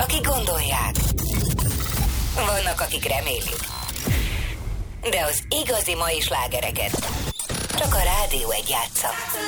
akik gondolják. Vannak, akik remélik. De az igazi mai slágereket csak a Rádió 1 játsza.